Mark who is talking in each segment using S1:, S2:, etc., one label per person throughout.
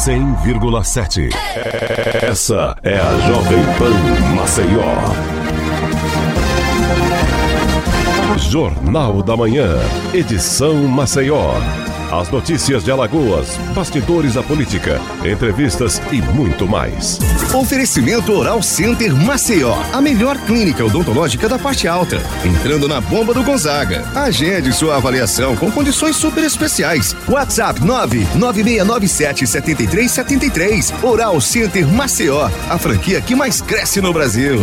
S1: 100,7. Essa é a Jovem Pan Maceió. Jornal da Manhã, edição Maceió. As notícias de Alagoas, bastidores da política, entrevistas e muito mais.
S2: Oferecimento Oral Center Maceió, a melhor clínica odontológica da parte alta. Entrando na bomba do Gonzaga. Agende sua avaliação com condições super especiais. WhatsApp 99697-7373. Oral Center Maceió, a franquia que mais cresce no Brasil.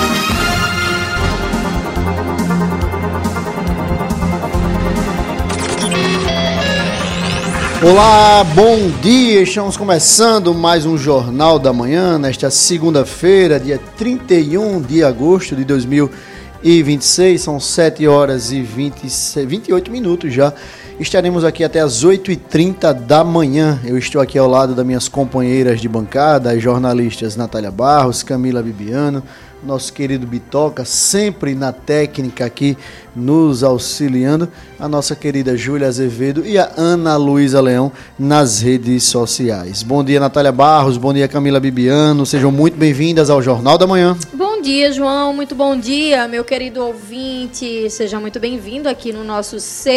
S3: Olá, bom dia, estamos começando mais um Jornal da Manhã, nesta segunda-feira, dia 31 de agosto de 2026, são 7 horas e 28 minutos já, estaremos aqui até as 8h30 da manhã, eu estou aqui ao lado das minhas companheiras de bancada, as jornalistas Natália Barros, Camila Bibiano, nosso querido Bitoca, sempre na técnica aqui, nos auxiliando, a nossa querida Júlia Azevedo e a Ana Luísa Leão nas redes sociais. Bom dia, Natália Barros, bom dia, Camila Bibiano, sejam muito bem-vindas ao Jornal da Manhã.
S4: Bom dia, João, muito bom dia, meu querido ouvinte, seja muito bem-vindo aqui no nosso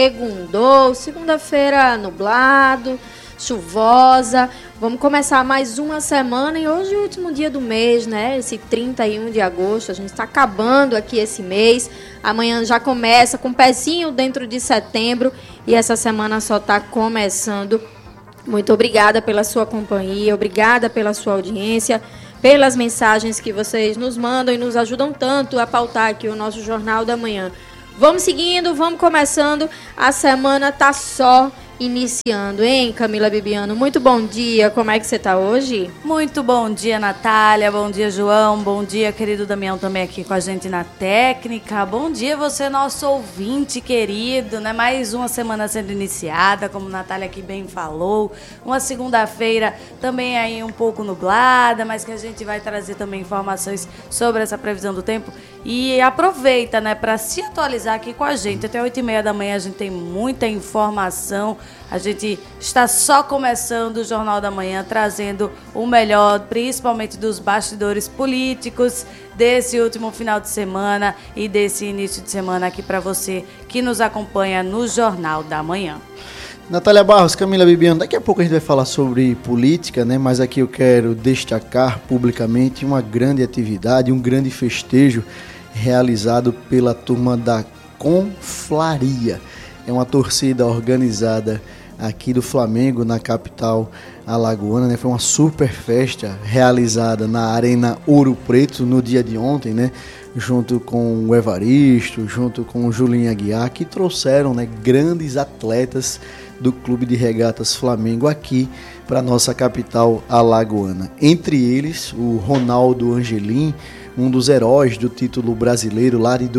S4: segunda-feira nublado, chuvosa. Vamos começar mais uma semana e hoje é o último dia do mês, né? Esse 31 de agosto, a gente está acabando aqui esse mês. Amanhã já começa com um pezinho dentro de setembro e essa semana só está começando. Muito obrigada pela sua companhia, obrigada pela sua audiência, pelas mensagens que vocês nos mandam e nos ajudam tanto a pautar aqui o nosso Jornal da Manhã. Vamos seguindo, vamos começando. A semana tá só iniciando, hein, Camila Bibiano? Muito bom dia, como é que você tá hoje?
S5: Muito bom dia, Natália, bom dia, João, bom dia, querido Damião, também aqui com a gente na técnica. Bom dia você, nosso ouvinte querido, né? Mais uma semana sendo iniciada, como a Natália aqui bem falou, uma segunda-feira também aí um pouco nublada, mas que a gente vai trazer também informações sobre essa previsão do tempo. E aproveita, né, para se atualizar aqui com a gente. Até 8h30 da manhã a gente tem muita informação. A gente está só começando o Jornal da Manhã, trazendo o melhor, principalmente dos bastidores políticos desse último final de semana e desse início de semana aqui para você que nos acompanha no Jornal da Manhã.
S3: Natália Barros, Camila Bibiano, daqui a pouco a gente vai falar sobre política, né? Mas aqui eu quero destacar publicamente uma grande atividade, um grande festejo realizado pela turma da Conflaria. É uma torcida organizada aqui do Flamengo, na capital alagoana, né? Foi uma super festa realizada na Arena Ouro Preto no dia de ontem, né? Junto com o Evaristo, junto com o Julinho Aguiar, que trouxeram, né, grandes atletas do Clube de Regatas Flamengo aqui para nossa capital alagoana. Entre eles, o Ronaldo Angelim, um dos heróis do título brasileiro lá de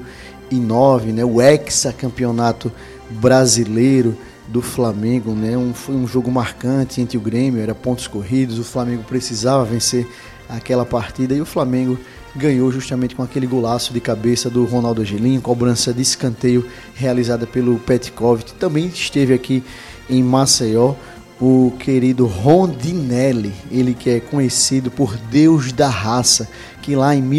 S3: 2009, né, o hexacampeonato brasileiro do Flamengo, né, foi um jogo marcante entre o Grêmio, era pontos corridos, o Flamengo precisava vencer aquela partida e o Flamengo ganhou justamente com aquele golaço de cabeça do Ronaldo Angelim, cobrança de escanteio realizada pelo Petkovic. Também esteve aqui em Maceió o querido Rondinelli, ele que é conhecido por Deus da Raça, que lá em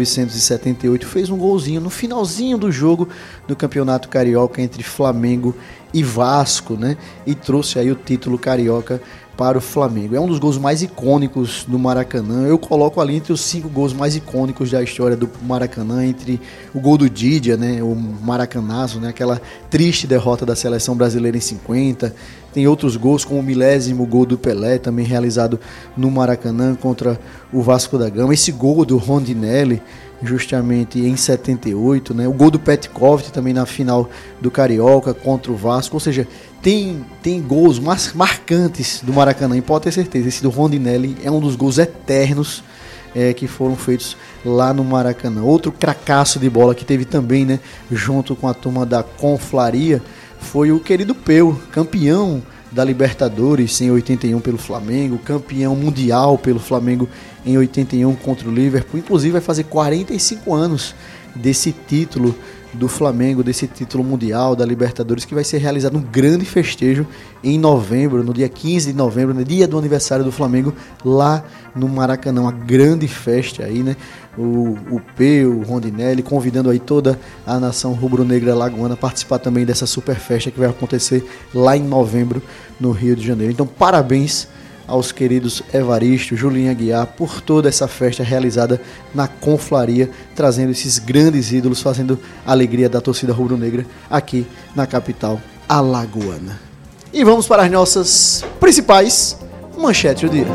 S3: 1978 fez um golzinho no finalzinho do jogo do Campeonato Carioca entre Flamengo e Vasco, né? E trouxe aí o título carioca para o Flamengo. É um dos gols mais icônicos do Maracanã. Eu coloco ali entre os 5 gols mais icônicos da história do Maracanã, entre o gol do Didia, né, o Maracanazo, né, aquela triste derrota da seleção brasileira em 50. Tem outros gols, como o 1000º gol do Pelé, também realizado no Maracanã contra o Vasco da Gama. Esse gol do Rondinelli, justamente em 78, né? O gol do Petkovic também na final do Carioca contra o Vasco, ou seja, tem gols mais marcantes do Maracanã, e pode ter certeza, esse do Rondinelli é um dos gols eternos que foram feitos lá no Maracanã. Outro cracaço de bola que teve também, né, junto com a turma da Conflaria, foi o querido Peu, campeão da Libertadores em 81 pelo Flamengo, campeão mundial pelo Flamengo em 81 contra o Liverpool, inclusive vai fazer 45 anos desse título do Flamengo, desse título mundial da Libertadores, que vai ser realizado um grande festejo em novembro, no dia 15 de novembro, no dia do aniversário do Flamengo, lá no Maracanã. Uma grande festa aí, né? O P, o Rondinelli, convidando aí toda a nação rubro-negra lagoana a participar também dessa super festa que vai acontecer lá em novembro no Rio de Janeiro. Então, parabéns aos queridos Evaristo, Julinho Aguiar, por toda essa festa realizada na Confraria, trazendo esses grandes ídolos, fazendo a alegria da torcida rubro-negra aqui na capital alagoana. E vamos para as nossas principais manchetes do dia.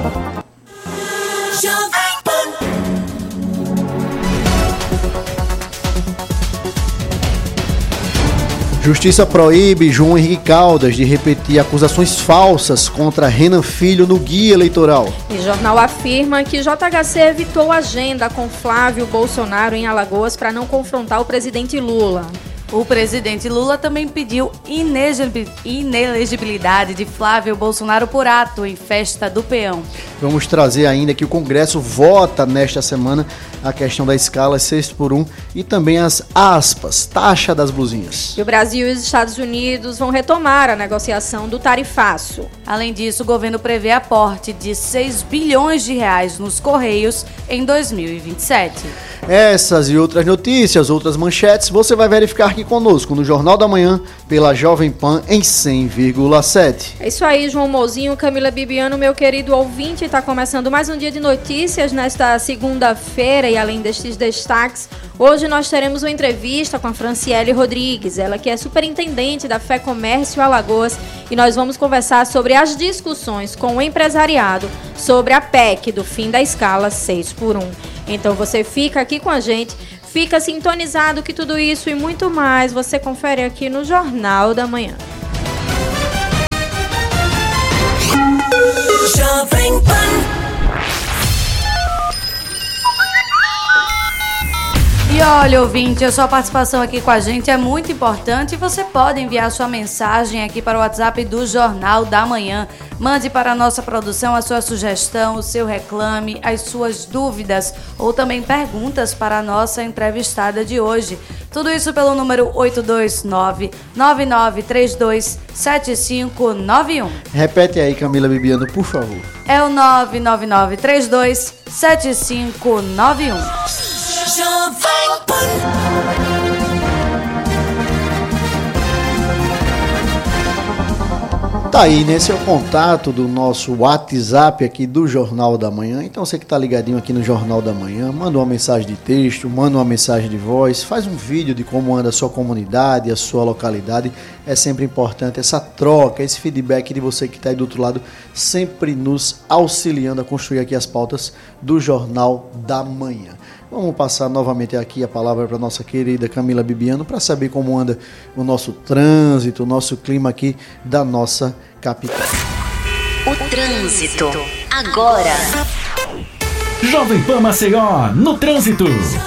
S3: Justiça proíbe João Henrique Caldas de repetir acusações falsas contra Renan Filho no guia eleitoral.
S4: E jornal afirma que JHC evitou agenda com Flávio Bolsonaro em Alagoas para não confrontar o presidente Lula.
S5: O presidente Lula também pediu inelegibilidade de Flávio Bolsonaro por ato em festa do peão.
S3: Vamos trazer ainda que o Congresso vota nesta semana a questão da escala 6x1 e também as aspas, taxa das blusinhas.
S4: E o Brasil e os Estados Unidos vão retomar a negociação do tarifaço.
S5: Além disso, o governo prevê aporte de 6 bilhões de reais nos Correios em 2027.
S3: Essas e outras notícias, outras manchetes, você vai verificar aqui conosco no Jornal da Manhã, pela Jovem Pan em 100,7.
S4: É isso aí, João Mozinho, Camila Bibiano, meu querido ouvinte, está começando mais um dia de notícias nesta segunda-feira e além destes destaques, hoje nós teremos uma entrevista com a Franciele Rodrigues, ela que é superintendente da Fé Comércio Alagoas, e nós vamos conversar sobre as discussões com o empresariado sobre a PEC do fim da escala 6x1. Então você fica aqui com a gente, fica sintonizado que tudo isso e muito mais você confere aqui no Jornal da Manhã.
S6: Jovem Pan.
S5: E olha, ouvinte, a sua participação aqui com a gente é muito importante e você pode enviar sua mensagem aqui para o WhatsApp do Jornal da Manhã. Mande para a nossa produção a sua sugestão, o seu reclame, as suas dúvidas ou também perguntas para a nossa entrevistada de hoje. Tudo isso pelo número 829-9932-7591.
S3: Repete aí, Camila Bibiano, por favor.
S5: É o 99932-7591.
S6: Jovem Pan.
S3: Tá aí, né? Esse é o contato do nosso WhatsApp aqui do Jornal da Manhã. Então você que tá ligadinho aqui no Jornal da Manhã, manda uma mensagem de texto, manda uma mensagem de voz, faz um vídeo de como anda a sua comunidade, a sua localidade. É sempre importante essa troca, esse feedback de você que tá aí do outro lado, sempre nos auxiliando a construir aqui as pautas do Jornal da Manhã. Vamos passar novamente aqui a palavra para a nossa querida Camila Bibiano para saber como anda o nosso trânsito, o nosso clima aqui da nossa capital.
S7: O trânsito, agora.
S8: Jovem Pan Maceió, no trânsito.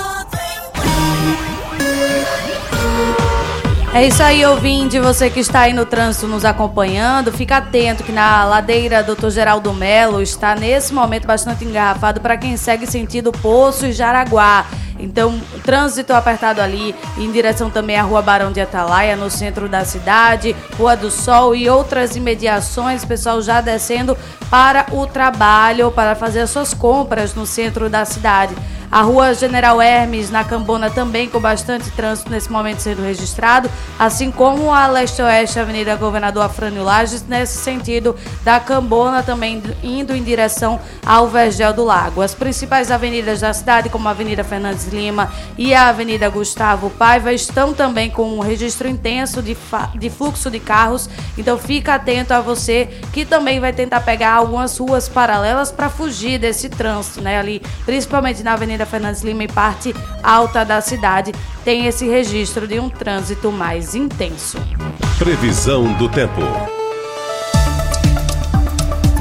S5: É isso aí, ouvinte, você que está aí no trânsito nos acompanhando, fica atento que na ladeira Dr. Geraldo Melo está nesse momento bastante engarrafado para quem segue sentido Poço e Jaraguá. Então, trânsito apertado ali, em direção também à Rua Barão de Atalaia, no centro da cidade, Rua do Sol e outras imediações, pessoal já descendo para o trabalho, para fazer as suas compras no centro da cidade. A Rua General Hermes, na Cambona, também com bastante trânsito nesse momento sendo registrado, assim como a Leste-Oeste, Avenida Governador Afrânio Lages, nesse sentido da Cambona, também indo em direção ao Vergel do Lago. As principais avenidas da cidade, como a Avenida Fernandes Lima e a Avenida Gustavo Paiva, estão também com um registro intenso de fluxo de carros, então fica atento a você que também vai tentar pegar algumas ruas paralelas para fugir desse trânsito, né? Ali, principalmente na Avenida Fernandes Lima e parte alta da cidade, tem esse registro de um trânsito mais intenso.
S1: Previsão do tempo.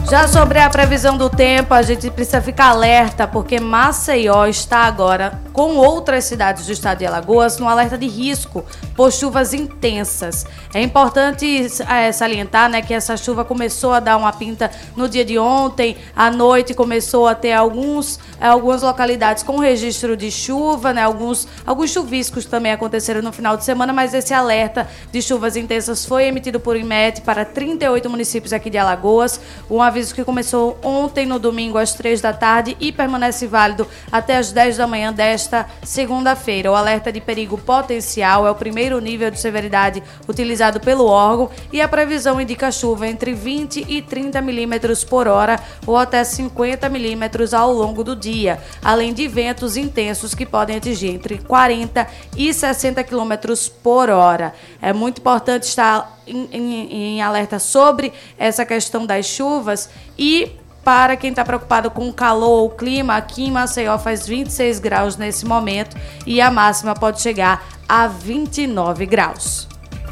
S5: Já sobre a previsão do tempo, a gente precisa ficar alerta, porque Maceió está agora, com outras cidades do estado de Alagoas, no alerta de risco por chuvas intensas. É importante salientar, né, que essa chuva começou a dar uma pinta no dia de ontem, à noite começou a ter algumas localidades com registro de chuva, né, alguns chuviscos também aconteceram no final de semana, mas esse alerta de chuvas intensas foi emitido por IMET para 38 municípios aqui de Alagoas, um aviso que começou ontem no domingo às 3 da tarde e permanece válido até às 10 da manhã desta segunda-feira. O alerta de perigo potencial é o primeiro nível de severidade utilizado pelo órgão e a previsão indica chuva entre 20 e 30 milímetros por hora ou até 50 milímetros ao longo do dia, além de ventos intensos que podem atingir entre 40 e 60 quilômetros por hora. É muito importante estar em alerta sobre essa questão das chuvas e para quem está preocupado com o calor, o clima, aqui em Maceió faz 26 graus nesse momento e a máxima pode chegar a 29 graus.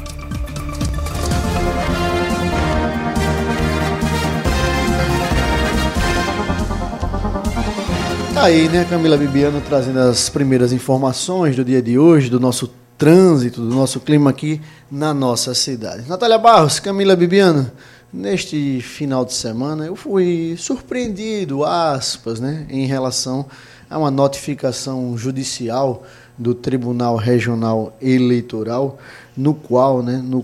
S3: Tá aí, né, Camila Bibiano trazendo as primeiras informações do dia de hoje, do nosso trânsito, do nosso clima aqui na nossa cidade. Natália Barros, Camila Bibiano, neste final de semana eu fui surpreendido, aspas, né, em relação a uma notificação judicial do Tribunal Regional Eleitoral, no qual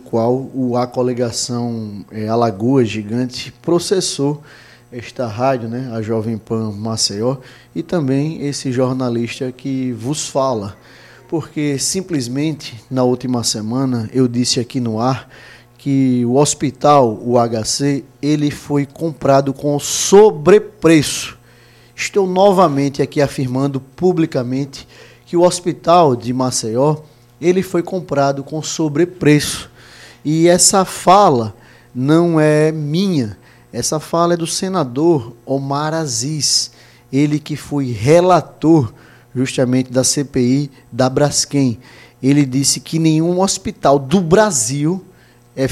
S3: a coligação Alagoas Gigante processou esta rádio, né, a Jovem Pan Maceió, e também esse jornalista que vos fala, porque simplesmente na última semana eu disse aqui no ar que o hospital, o HC, ele foi comprado com sobrepreço. Estou novamente aqui afirmando publicamente que o hospital de Maceió, ele foi comprado com sobrepreço. E essa fala não é minha, essa fala é do senador Omar Aziz, ele que foi relator justamente da CPI da Braskem. Ele disse que nenhum hospital do Brasil é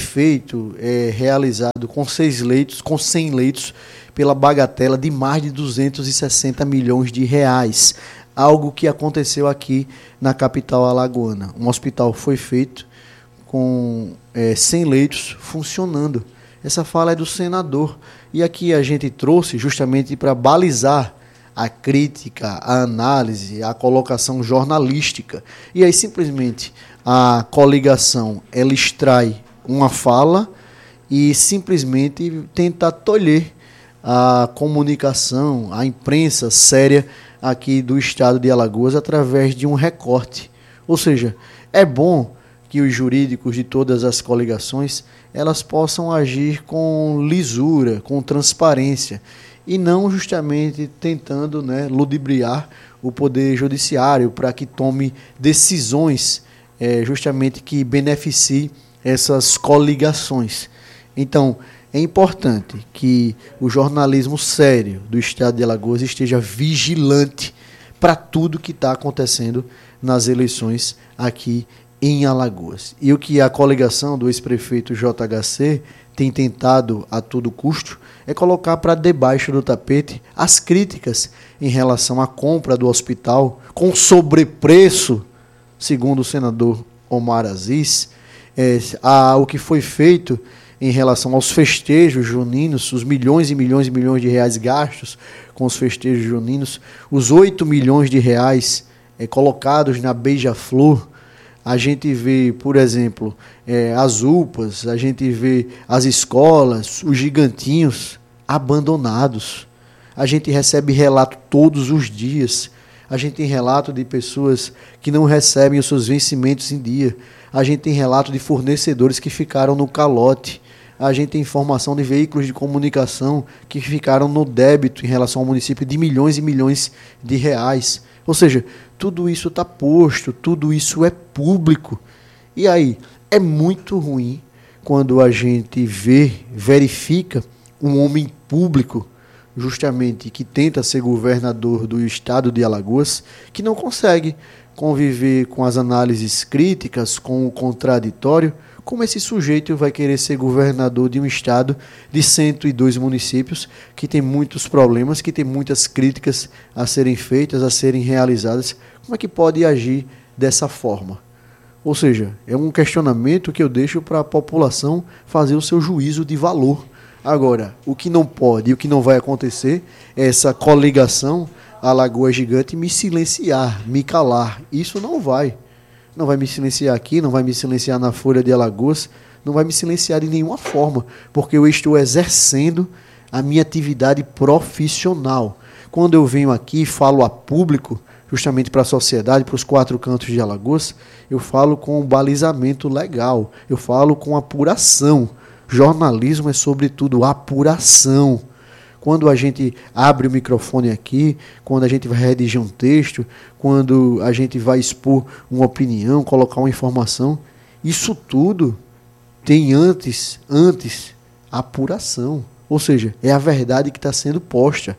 S3: realizado com 100 leitos pela bagatela de mais de 260 milhões de reais. Algo que aconteceu aqui na capital alagoana. Um hospital foi feito com 100 leitos funcionando. Essa fala é do senador. E aqui a gente trouxe justamente para balizar a crítica, a análise, a colocação jornalística. E aí simplesmente a coligação, ela extrai uma fala e simplesmente tenta tolher a comunicação, a imprensa séria aqui do estado de Alagoas através de um recorte. Ou seja, é bom que os jurídicos de todas as coligações elas possam agir com lisura, com transparência e não justamente tentando, né, ludibriar o poder judiciário para que tome decisões justamente que beneficiem essas coligações. Então, é importante que o jornalismo sério do estado de Alagoas esteja vigilante para tudo que está acontecendo nas eleições aqui em Alagoas. E o que a coligação do ex-prefeito JHC tem tentado a todo custo é colocar para debaixo do tapete as críticas em relação à compra do hospital com sobrepreço, segundo o senador Omar Aziz, o que foi feito em relação aos festejos juninos, os milhões e milhões e milhões de reais gastos com os festejos juninos, os 8 milhões de reais colocados na Beija-Flor. A gente vê, por exemplo, as UPAs, a gente vê as escolas, os gigantinhos abandonados. A gente recebe relato todos os dias. A gente tem relato de pessoas que não recebem os seus vencimentos em dia. A gente tem relato de fornecedores que ficaram no calote. A gente tem informação de veículos de comunicação que ficaram no débito em relação ao município de milhões e milhões de reais. Ou seja, tudo isso está posto, tudo isso é público. E aí, é muito ruim quando a gente verifica um homem público, justamente que tenta ser governador do estado de Alagoas, que não consegue conviver com as análises críticas, com o contraditório, Como esse sujeito vai querer ser governador de um estado de 102 municípios, que tem muitos problemas, que tem muitas críticas a serem feitas, a serem realizadas? Como é que pode agir dessa forma? Ou seja, é um questionamento que eu deixo para a população fazer o seu juízo de valor. Agora, o que não pode e o que não vai acontecer é essa coligação Alagoas Gigante me silenciar, me calar. Isso não vai. Não vai me silenciar aqui, não vai me silenciar na Folha de Alagoas, não vai me silenciar de nenhuma forma, porque eu estou exercendo a minha atividade profissional. Quando eu venho aqui e falo a público, justamente para a sociedade, para os 4 cantos de Alagoas, eu falo com um balizamento legal, eu falo com apuração. Jornalismo é, sobretudo, apuração. Quando a gente abre o microfone aqui, quando a gente vai redigir um texto, quando a gente vai expor uma opinião, colocar uma informação, isso tudo tem antes apuração. Ou seja, é a verdade que está sendo posta.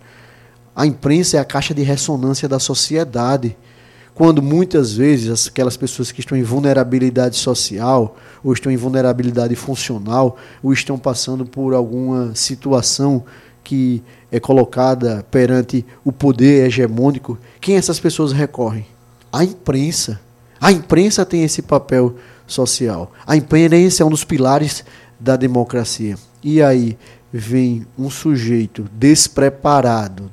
S3: A imprensa é a caixa de ressonância da sociedade. Quando muitas vezes aquelas pessoas que estão em vulnerabilidade social, ou estão em vulnerabilidade funcional, ou estão passando por alguma situação que é colocada perante o poder hegemônico, quem essas pessoas recorrem? A imprensa. A imprensa tem esse papel social. A imprensa é um dos pilares da democracia. E aí vem um sujeito despreparado,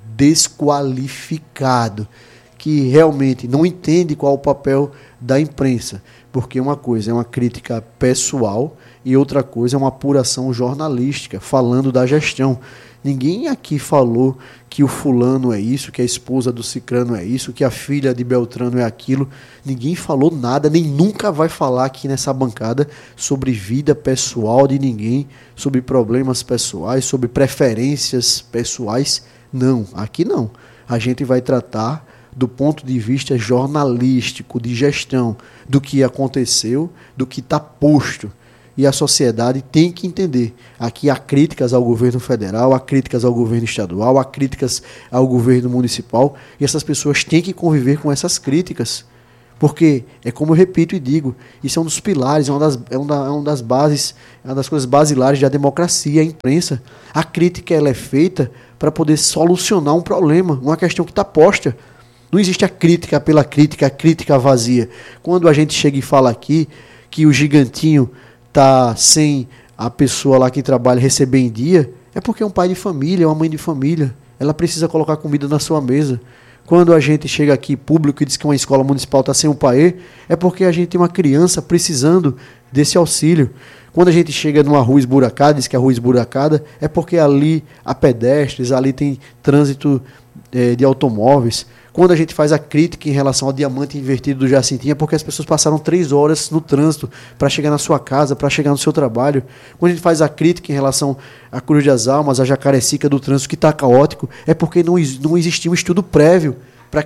S3: desqualificado, que realmente não entende qual é o papel da imprensa. Porque uma coisa é uma crítica pessoal e outra coisa é uma apuração jornalística, falando da gestão. Ninguém aqui falou que o fulano é isso, que a esposa do cicrano é isso, que a filha de Beltrano é aquilo. Ninguém falou nada, nem nunca vai falar aqui nessa bancada sobre vida pessoal de ninguém, sobre problemas pessoais, sobre preferências pessoais. Não, aqui não. A gente vai tratar do ponto de vista jornalístico, de gestão, do que aconteceu, do que está posto. E a sociedade tem que entender. Aqui há críticas ao governo federal, há críticas ao governo estadual, há críticas ao governo municipal, e essas pessoas têm que conviver com essas críticas. Porque, é como eu repito e digo, isso é um dos pilares, é uma das bases, é uma das coisas basilares da democracia, a imprensa. A crítica ela é feita para poder solucionar um problema, uma questão que está posta. Não existe a crítica pela crítica, a crítica vazia. Quando a gente chega e fala aqui que o gigantinho está sem a pessoa lá que trabalha receber em dia, é porque é um pai de família, é uma mãe de família. Ela precisa colocar comida na sua mesa. Quando a gente chega aqui público e diz que uma escola municipal está sem um paê, é porque a gente tem uma criança precisando desse auxílio. Quando a gente chega numa rua esburacada, diz que é rua esburacada, é porque ali há pedestres, ali tem trânsito de automóveis. Quando a gente faz a crítica em relação ao diamante invertido do Jacintinho, é porque as pessoas passaram 3 horas no trânsito para chegar na sua casa, para chegar no seu trabalho. Quando a gente faz a crítica em relação à Cruz das Almas, à Jacarecica do trânsito que está caótico, é porque não existia um estudo prévio para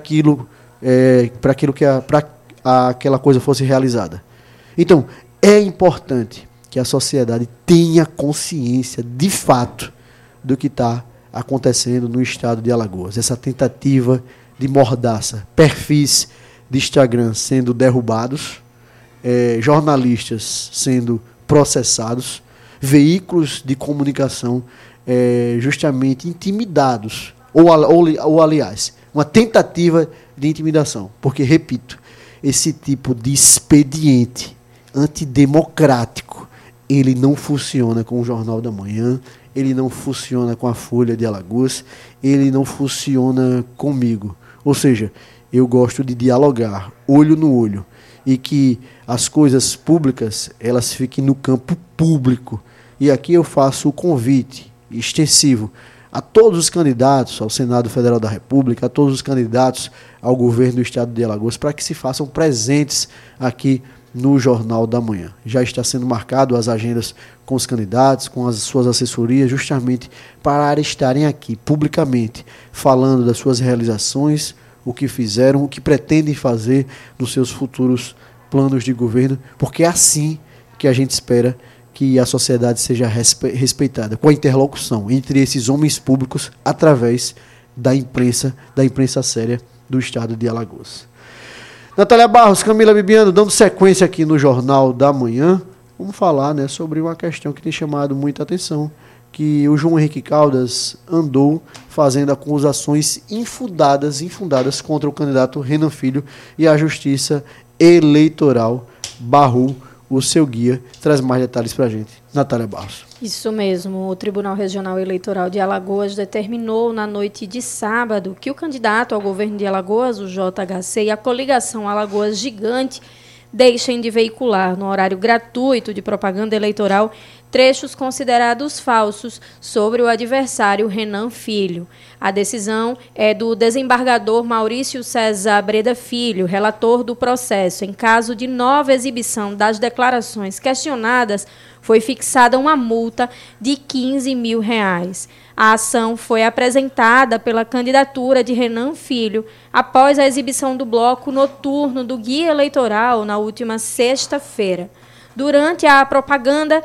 S3: aquela coisa fosse realizada. Então, é importante que a sociedade tenha consciência, de fato, do que está acontecendo no estado de Alagoas. Essa tentativa de mordaça, perfis de Instagram sendo derrubados, jornalistas sendo processados, veículos de comunicação justamente intimidados, ou aliás, uma tentativa de intimidação. Porque, repito, esse tipo de expediente antidemocrático, ele não funciona com o Jornal da Manhã, ele não funciona com a Folha de Alagoas, ele não funciona comigo. Ou seja, eu gosto de dialogar, olho no olho, e que as coisas públicas, elas fiquem no campo público. E aqui eu faço o convite extensivo a todos os candidatos ao Senado Federal da República, a todos os candidatos ao governo do estado de Alagoas, para que se façam presentes aqui no Jornal da Manhã. Já está sendo marcado as agendas com os candidatos, com as suas assessorias, justamente para estarem aqui publicamente, falando das suas realizações, o que fizeram, o que pretendem fazer nos seus futuros planos de governo, porque é assim que a gente espera que a sociedade seja respeitada, com a interlocução entre esses homens públicos através da imprensa séria do estado de Alagoas. Natália Barros, Camila Bibiano, dando sequência aqui no Jornal da Manhã, vamos falar, né, sobre uma questão que tem chamado muita atenção, que o João Henrique Caldas andou fazendo acusações infundadas contra o candidato Renan Filho, e a Justiça Eleitoral barrou o seu guia. Traz mais detalhes para a gente, Natália Barros.
S4: Isso mesmo, o Tribunal Regional Eleitoral de Alagoas determinou na noite de sábado que o candidato ao governo de Alagoas, o JHC, e a coligação Alagoas Gigante deixem de veicular no horário gratuito de propaganda eleitoral trechos considerados falsos sobre o adversário Renan Filho. A decisão é do desembargador Maurício César Breda Filho, relator do processo. Em caso de nova exibição das declarações questionadas, foi fixada uma multa de R$15 mil. A ação foi apresentada pela candidatura de Renan Filho após a exibição do bloco noturno do Guia Eleitoral na última sexta-feira. Durante a propaganda,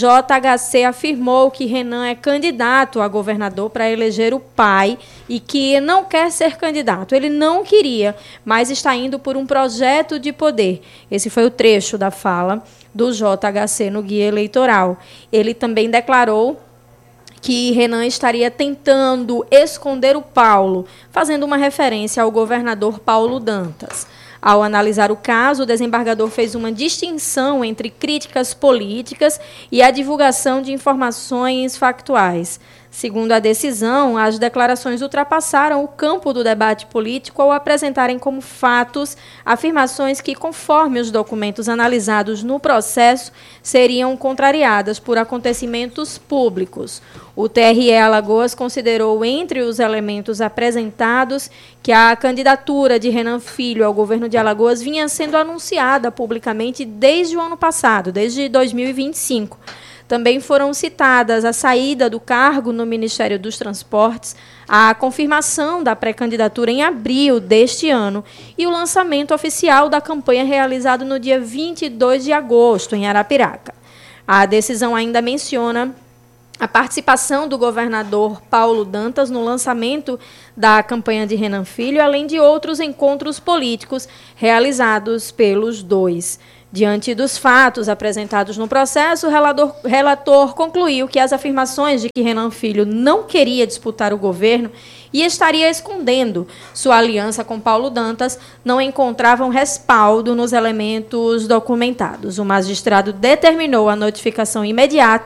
S4: JHC afirmou que Renan é candidato a governador para eleger o pai e que não quer ser candidato. Ele não queria, mas está indo por um projeto de poder. Esse foi o trecho da fala do JHC no Guia Eleitoral. Ele também declarou que Renan estaria tentando esconder o Paulo, fazendo uma referência ao governador Paulo Dantas. Ao analisar o caso, o desembargador fez uma distinção entre críticas políticas e a divulgação de informações factuais. Segundo a decisão, as declarações ultrapassaram o campo do debate político ao apresentarem como fatos afirmações que, conforme os documentos analisados no processo, seriam contrariadas por acontecimentos públicos. O TRE Alagoas considerou, entre os elementos apresentados, que a candidatura de Renan Filho ao governo de Alagoas vinha sendo anunciada publicamente desde o ano passado, desde 2025. Também foram citadas a saída do cargo no Ministério dos Transportes, a confirmação da pré-candidatura em abril deste ano e o lançamento oficial da campanha realizado no dia 22 de agosto, em Arapiraca. A decisão ainda menciona a participação do governador Paulo Dantas no lançamento da campanha de Renan Filho, além de outros encontros políticos realizados pelos dois. Diante dos fatos apresentados no processo, o relator concluiu que as afirmações de que Renan Filho não queria disputar o governo e estaria escondendo sua aliança com Paulo Dantas não encontravam respaldo nos elementos documentados. O magistrado determinou a notificação imediata